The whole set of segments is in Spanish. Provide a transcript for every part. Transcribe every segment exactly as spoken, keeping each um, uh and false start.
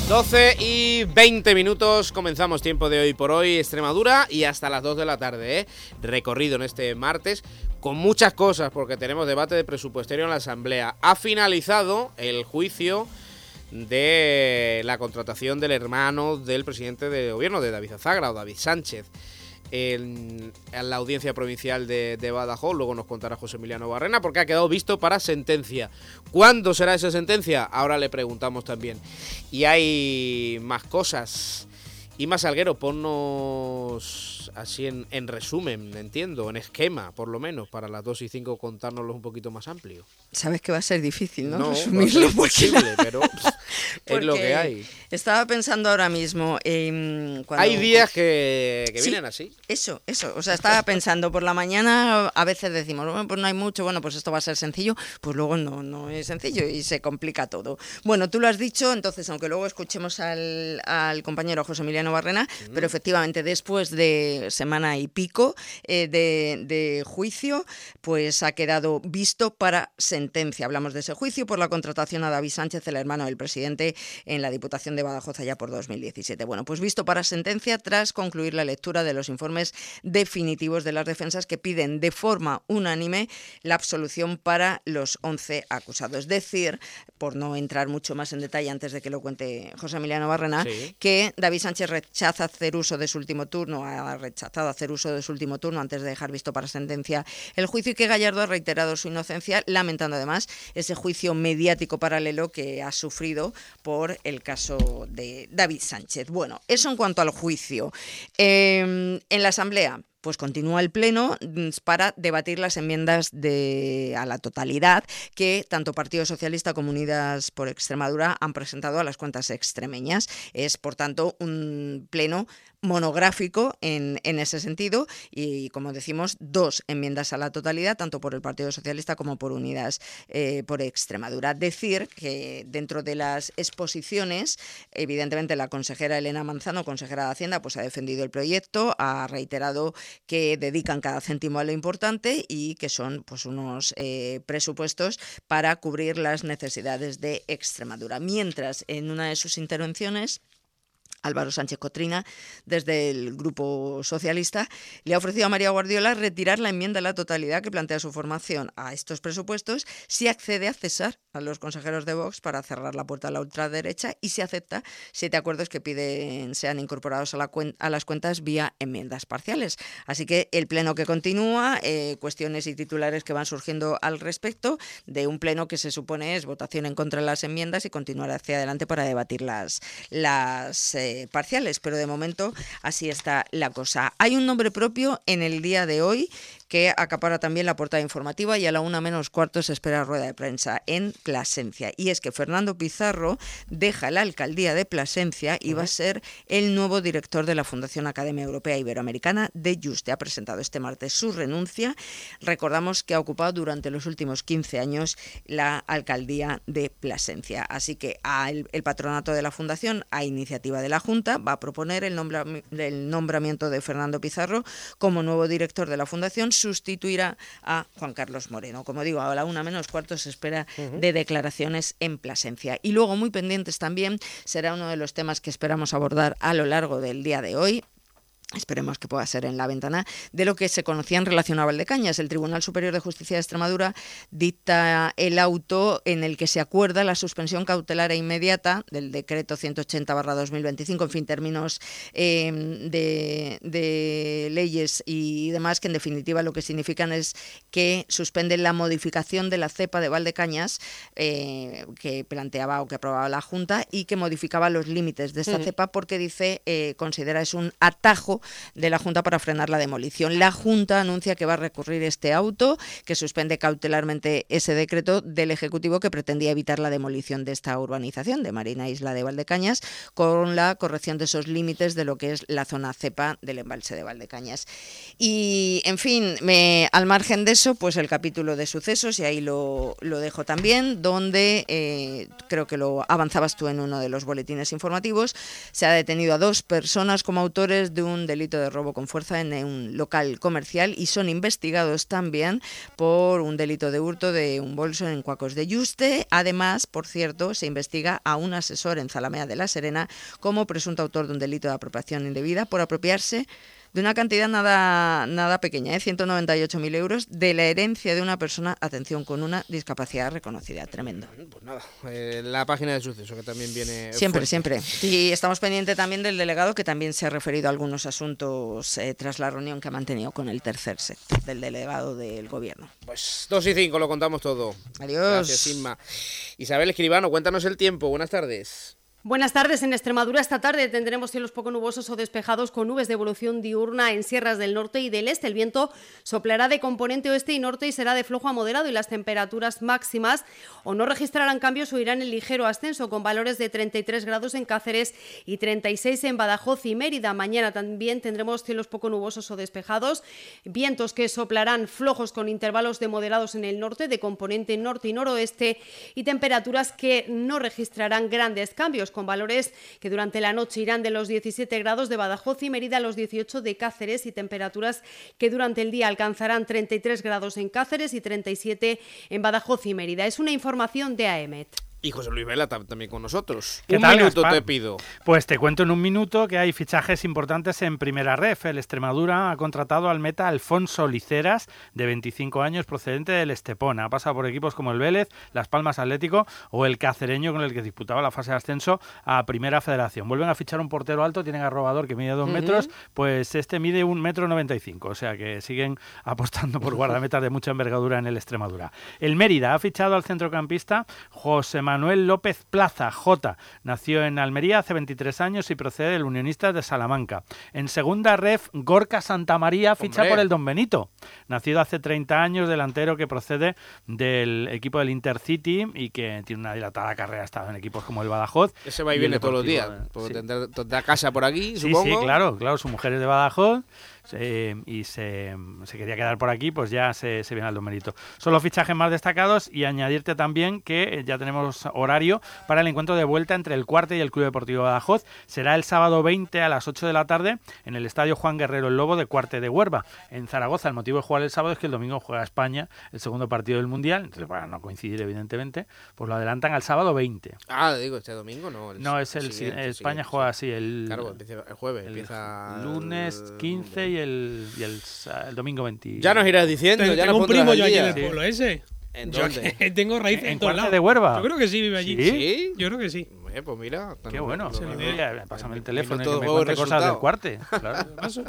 doce y veinte minutos, comenzamos Tiempo de Hoy por Hoy, Extremadura, y hasta las dos de la tarde, ¿eh? Recorrido en este martes, con muchas cosas, porque tenemos debate de presupuestario en la Asamblea. Ha finalizado el juicio de la contratación del hermano del presidente de gobierno, de David Azagra, o David Sánchez, en, en la audiencia provincial de, de Badajoz. Luego nos contará José Emiliano Barrena, porque ha quedado visto para sentencia. ¿Cuándo será esa sentencia? Ahora le preguntamos también. Y hay más cosas. Y más, Salguero, ponnos así en, en resumen, entiendo, en esquema, por lo menos, para las dos y cinco contárnoslo un poquito más amplio. Sabes que va a ser difícil, ¿no? No, resumirlo, no es posible, pero es lo que hay. Estaba pensando ahora mismo eh, cuando... Hay días que, que sí, vienen así. Eso, eso. O sea, estaba pensando, por la mañana a veces decimos, bueno, pues no hay mucho, bueno, pues esto va a ser sencillo, pues luego no, no es sencillo y se complica todo. Bueno, tú lo has dicho, entonces, aunque luego escuchemos al, al compañero José Emiliano Barrena, mm. pero efectivamente después de semana y pico eh, de, de juicio, pues ha quedado visto para sentencia. Hablamos de ese juicio por la contratación a David Sánchez, el hermano del presidente, en la Diputación de Badajoz allá por dos mil diecisiete. Bueno, pues visto para sentencia tras concluir la lectura de los informes definitivos de las defensas que piden de forma unánime la absolución para los once acusados. Es decir, por no entrar mucho más en detalle antes de que lo cuente José Emiliano Barrena, sí. que David Sánchez rechaza hacer uso de su último turno, ha rechazado hacer uso de su último turno antes de dejar visto para sentencia el juicio, y que Gallardo ha reiterado su inocencia, lamentando además ese juicio mediático paralelo que ha sufrido por el caso de David Sánchez. Bueno, eso en cuanto al juicio. Eh, en la Asamblea, pues continúa el pleno para debatir las enmiendas de, a la totalidad que tanto Partido Socialista como Unidas por Extremadura han presentado a las cuentas extremeñas. Es, por tanto, un pleno monográfico en, en ese sentido, y, como decimos, dos enmiendas a la totalidad, tanto por el Partido Socialista como por Unidas eh, por Extremadura. Decir que dentro de las exposiciones, evidentemente la consejera Elena Manzano, consejera de Hacienda, pues ha defendido el proyecto, ha reiterado que dedican cada céntimo a lo importante y que son pues unos eh, presupuestos para cubrir las necesidades de Extremadura. Mientras, en una de sus intervenciones, Álvaro Sánchez Cotrina, desde el Grupo Socialista, le ha ofrecido a María Guardiola retirar la enmienda a la totalidad que plantea su formación a estos presupuestos si accede a cesar a los consejeros de Vox para cerrar la puerta a la ultraderecha y si acepta siete acuerdos que piden sean incorporados a, la cuen- a las cuentas vía enmiendas parciales. Así que el pleno que continúa, eh, cuestiones y titulares que van surgiendo al respecto de un pleno que se supone es votación en contra de las enmiendas y continuar hacia adelante para debatir las, las eh, parciales, pero de momento así está la cosa. Hay un nombre propio en el día de hoy que acapara también la portada informativa, y a la una menos cuarto se espera rueda de prensa en Plasencia. Y es que Fernando Pizarro deja la alcaldía de Plasencia y va a ser el nuevo director de la Fundación Academia Europea Iberoamericana de Yuste. Ha presentado este martes su renuncia. Recordamos que ha ocupado durante los últimos quince años la alcaldía de Plasencia. Así que el, el patronato de la Fundación, a iniciativa de la Junta, va a proponer el, nombra, el nombramiento de Fernando Pizarro como nuevo director de la Fundación. Sustituirá a Juan Carlos Moreno. Como digo, a la una menos cuarto se espera uh-huh. de declaraciones en Plasencia. Y luego, muy pendientes también, será uno de los temas que esperamos abordar a lo largo del día de hoy. Esperemos que pueda ser en la ventana de lo que se conocía en relación a Valdecañas. El Tribunal Superior de Justicia de Extremadura dicta el auto en el que se acuerda la suspensión cautelar e inmediata del decreto ciento ochenta barra dos mil veinticinco, en fin, términos eh, de, de leyes y demás, que en definitiva lo que significan es que suspenden la modificación de la cepa de Valdecañas eh, que planteaba o que aprobaba la Junta y que modificaba los límites de esta mm. cepa, porque dice, eh, considera es un atajo de la Junta para frenar la demolición. La Junta anuncia que va a recurrir este auto, que suspende cautelarmente ese decreto del Ejecutivo que pretendía evitar la demolición de esta urbanización de Marina Isla de Valdecañas, con la corrección de esos límites de lo que es la zona cepa del embalse de Valdecañas. Y, en fin, me, al margen de eso, pues el capítulo de sucesos, y ahí lo, lo dejo también, donde eh, creo que lo avanzabas tú en uno de los boletines informativos, se ha detenido a dos personas como autores de un un delito de robo con fuerza en un local comercial y son investigados también por un delito de hurto de un bolso en Cuacos de Yuste. Además, por cierto, se investiga a un asesor en Zalamea de la Serena como presunto autor de un delito de apropiación indebida por apropiarse de una cantidad nada, nada pequeña, ¿eh? ciento noventa y ocho mil euros de la herencia de una persona, atención, con una discapacidad reconocida. Tremendo. Pues nada, eh, la página de suceso que también viene Siempre, fuerte. siempre. Y estamos pendientes también del delegado, que también se ha referido a algunos asuntos eh, tras la reunión que ha mantenido con el tercer sector del delegado del gobierno. Pues dos y cinco, lo contamos todo. Adiós. Gracias, Inma. Isabel Escribano, cuéntanos el tiempo. Buenas tardes. Buenas tardes. En Extremadura esta tarde tendremos cielos poco nubosos o despejados con nubes de evolución diurna en sierras del norte y del este. El viento soplará de componente oeste y norte y será de flojo a moderado, y las temperaturas máximas o no registrarán cambios o irán en ligero ascenso, con valores de treinta y tres grados en Cáceres y treinta y seis en Badajoz y Mérida. Mañana también tendremos cielos poco nubosos o despejados, vientos que soplarán flojos con intervalos de moderados en el norte, de componente norte y noroeste, y temperaturas que no registrarán grandes cambios, con valores que durante la noche irán de los diecisiete grados de Badajoz y Mérida a los dieciocho de Cáceres, y temperaturas que durante el día alcanzarán treinta y tres grados en Cáceres y treinta y siete en Badajoz y Mérida. Es una información de A E M E T. Y José Luis Vela también con nosotros. ¿Qué Un tal, minuto Gaspar? te pido. Pues te cuento en un minuto que hay fichajes importantes en Primera Ref. El Extremadura ha contratado al meta Alfonso Liceras, de veinticinco años, procedente del Estepona. Ha pasado por equipos como el Vélez, Las Palmas Atlético o el Cacereño, con el que disputaba la fase de ascenso a Primera Federación. Vuelven a fichar un portero alto, tienen a Robador, que mide dos uh-huh. metros, pues este mide un metro noventa y cinco, o sea que siguen apostando por guardametas de mucha envergadura en el Extremadura. El Mérida ha fichado al centrocampista José Manuel López Plaza, J. Nació en Almería hace veintitrés años y procede del Unionistas de Salamanca. En Segunda Ref, Gorka Santamaría ficha ¡Hombre! por el Don Benito. Nacido hace treinta años, delantero que procede del equipo del Intercity y que tiene una dilatada carrera, ha estado en equipos como el Badajoz. Ese va y y viene todos los días, Deportivo, porque sí. tendrá, tendrá casa por aquí, Sí, supongo. sí, claro, claro, su mujer es de Badajoz. Eh, y se, se quería quedar por aquí, pues ya se, se viene al Don Benito. Son los fichajes más destacados, y añadirte también que ya tenemos horario para el encuentro de vuelta entre el Cuarte y el Club Deportivo Badajoz. Será el sábado veinte a las ocho de la tarde en el Estadio Juan Guerrero el Lobo de Cuarte de Huerva, en Zaragoza. El motivo de jugar el sábado es que el domingo juega España el segundo partido del Mundial, entonces para no coincidir evidentemente, pues lo adelantan al sábado veinte. Ah, digo, este domingo no. El, No, es el, el siguiente, el España siguiente, juega sí. así el, Claro, empieza el jueves, el empieza lunes el- quince y el, y el, el domingo veinte. Ya nos irás diciendo, Tengo ya tengo nos un primo pondrás yo al aquí en día. el pueblo ese. ¿En Yo dónde? que tengo raíces en, ¿En todos Cuarte lados. de Huerva? Yo creo que sí vive allí. ¿Sí? ¿Sí? Yo creo que sí. Eh, pues mira. Qué bueno. Se lo Pues, diré. oye, pásame el teléfono y Minuto que me de juego y cuente cosas del resultado. Cuarte. Claro. Paso.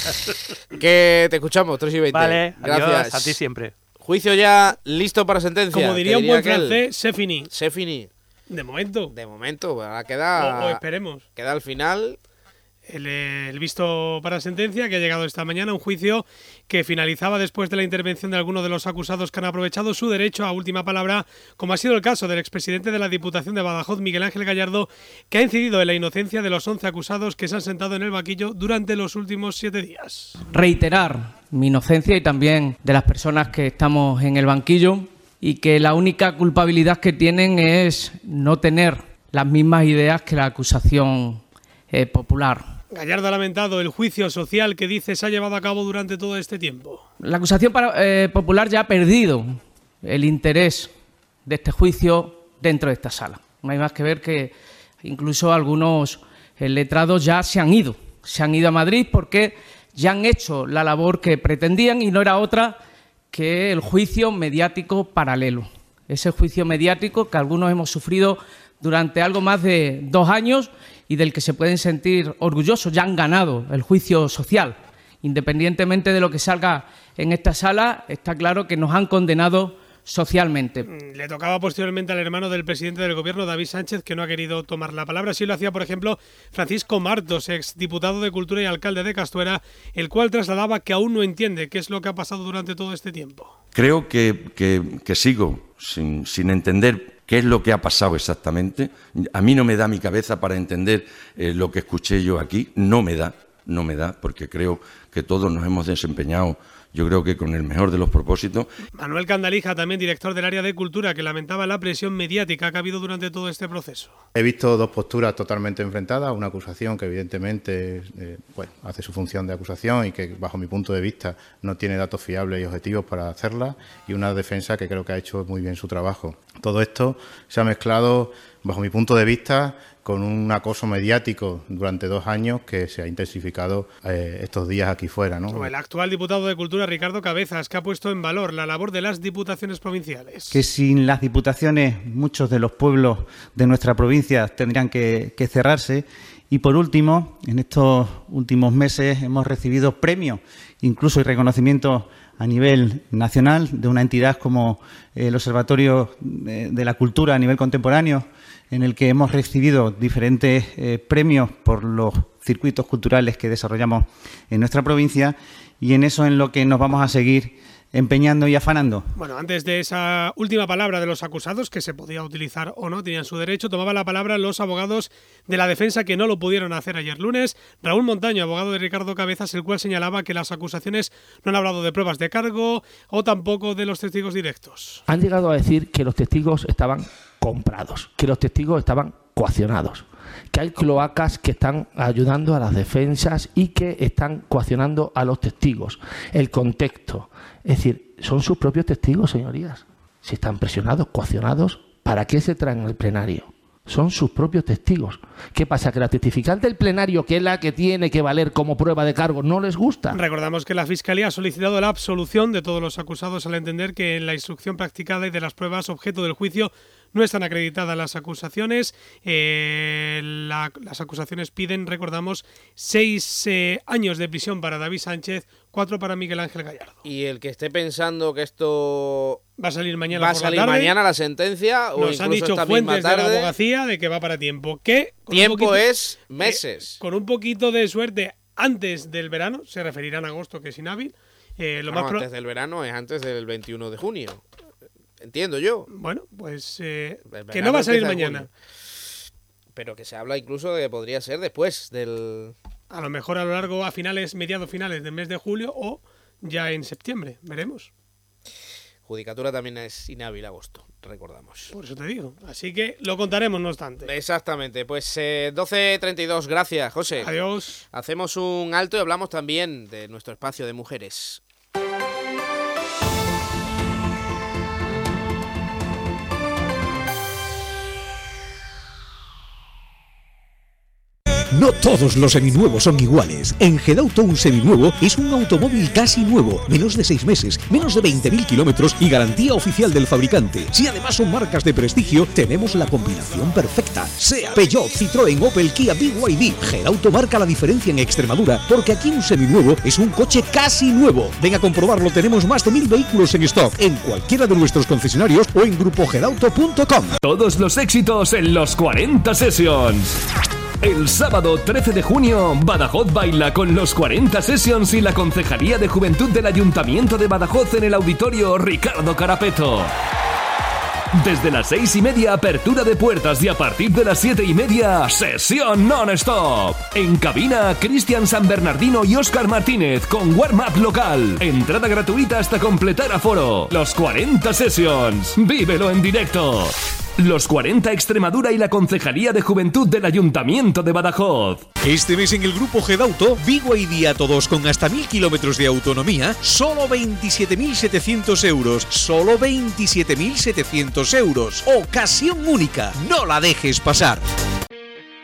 Que te escuchamos, tres y veinte. Vale, Gracias. adiós, a ti siempre. Juicio ya listo para sentencia. Como diría que un buen aquel. francés, c'est fini. Se finí. De momento. De momento, ahora O, queda, o esperemos. queda al final. El, el visto para sentencia que ha llegado esta mañana, un juicio que finalizaba después de la intervención de algunos de los acusados que han aprovechado su derecho a última palabra, como ha sido el caso del expresidente de la Diputación de Badajoz, Miguel Ángel Gallardo, que ha incidido en la inocencia de los once acusados que se han sentado en el banquillo durante los últimos siete días. Reiterar mi inocencia y también de las personas que estamos en el banquillo, y que la única culpabilidad que tienen es no tener las mismas ideas que la acusación eh, popular. Gallardo ha lamentado el juicio social que dice se ha llevado a cabo durante todo este tiempo. La acusación para, eh, popular ya ha perdido el interés de este juicio dentro de esta sala. No hay más que ver que incluso algunos eh, letrados ya se han ido. Se han ido a Madrid porque ya han hecho la labor que pretendían, y no era otra que el juicio mediático paralelo. Ese juicio mediático que algunos hemos sufrido durante algo más de dos años y del que se pueden sentir orgullosos. Ya han ganado el juicio social. Independientemente de lo que salga en esta sala, está claro que nos han condenado socialmente. Le tocaba posteriormente al hermano del presidente del gobierno, David Sánchez, que no ha querido tomar la palabra. Así lo hacía, por ejemplo, Francisco Martos, exdiputado de Cultura y alcalde de Castuera, el cual trasladaba que aún no entiende qué es lo que ha pasado durante todo este tiempo. Creo que, que, que sigo sin, sin entender qué es lo que ha pasado exactamente. A mí no me da mi cabeza para entender eh, lo que escuché yo aquí. No me da, no me da, porque creo que todos nos hemos desempeñado, yo creo que con el mejor de los propósitos. Manuel Candalija, también director del área de cultura, que lamentaba la presión mediática que ha habido durante todo este proceso. He visto dos posturas totalmente enfrentadas, una acusación que evidentemente eh, bueno, hace su función de acusación y que bajo mi punto de vista no tiene datos fiables y objetivos para hacerla, y una defensa que creo que ha hecho muy bien su trabajo. Todo esto se ha mezclado, bajo mi punto de vista, con un acoso mediático durante dos años que se ha intensificado eh, estos días aquí fuera, ¿no? El actual diputado de Cultura, Ricardo Cabezas, que ha puesto en valor la labor de las diputaciones provinciales. Que sin las diputaciones muchos de los pueblos de nuestra provincia tendrían que, que cerrarse. Y por último, en estos últimos meses hemos recibido premios, incluso y reconocimientos a nivel nacional de una entidad como el Observatorio de la Cultura a nivel contemporáneo, en el que hemos recibido diferentes eh, premios por los circuitos culturales que desarrollamos en nuestra provincia, y en eso en lo que nos vamos a seguir empeñando y afanando. Bueno, antes de esa última palabra de los acusados, que se podía utilizar o no, tenían su derecho, tomaba la palabra los abogados de la defensa, que no lo pudieron hacer ayer lunes. Raúl Montaño, abogado de Ricardo Cabezas, el cual señalaba que las acusaciones no han hablado de pruebas de cargo o tampoco de los testigos directos. Han llegado a decir que los testigos estaban comprados, que los testigos estaban coaccionados, que hay cloacas que están ayudando a las defensas y que están coaccionando a los testigos. El contexto, es decir, son sus propios testigos, señorías. Si están presionados, coaccionados, ¿para qué se traen al plenario? Son sus propios testigos. ¿Qué pasa? ¿Que la testificante del plenario, que es la que tiene que valer como prueba de cargo, no les gusta? Recordamos que la Fiscalía ha solicitado la absolución de todos los acusados al entender que en la instrucción practicada y de las pruebas objeto del juicio no están acreditadas las acusaciones. Eh, la, las acusaciones piden, recordamos, seis eh, años de prisión para David Sánchez, cuatro para Miguel Ángel Gallardo. Y el que esté pensando que esto va a salir mañana va a por salir la tarde, mañana la sentencia, o nos han dicho esta fuentes misma tarde, de la abogacía de que va para tiempo. ¿Qué? Tiempo poquito, es meses. Eh, con un poquito de suerte, antes del verano, se referirán a agosto, que es inhábil. Eh, lo no, más pro... antes del verano es antes del veintiuno de junio. Entiendo yo. Bueno, pues eh, que no va a salir mañana. Pero que se habla incluso de que podría ser después del... A lo mejor a lo largo, a finales, mediados finales del mes de julio o ya en septiembre, veremos. Judicatura también es inhábil agosto, recordamos. Por eso te digo. Así que lo contaremos, no obstante. Exactamente. Pues eh, doce treinta y dos, gracias, José. Adiós. Hacemos un alto y hablamos también de nuestro espacio de mujeres. No todos los seminuevos son iguales. En Gedauto un seminuevo es un automóvil casi nuevo, menos de seis meses, menos de veinte mil kilómetros y garantía oficial del fabricante. Si además son marcas de prestigio, tenemos la combinación perfecta. Sea Peugeot, Citroën, Opel, Kia, B Y D. Gedauto marca la diferencia en Extremadura, porque aquí un seminuevo es un coche casi nuevo. Ven a comprobarlo, tenemos más de mil vehículos en stock, en cualquiera de nuestros concesionarios o en grupo gedauto punto com. Todos los éxitos en los cuarenta Sessions. El sábado trece de junio, Badajoz baila con los cuarenta Sessions y la Concejalía de Juventud del Ayuntamiento de Badajoz en el Auditorio Ricardo Carapeto. Desde las seis y media, apertura de puertas, y a partir de las siete y media, sesión non-stop. En cabina, Cristian San Bernardino y Óscar Martínez con warm-up local. Entrada gratuita hasta completar aforo. Los cuarenta Sessions. Vívelo en directo. Los cuarenta Extremadura y la Concejalía de Juventud del Ayuntamiento de Badajoz. Este mes en el grupo Gedauto, Vigo y Día Todos con hasta mil kilómetros de autonomía, solo veintisiete mil setecientos euros. Solo veintisiete mil setecientos euros. Ocasión única. No la dejes pasar.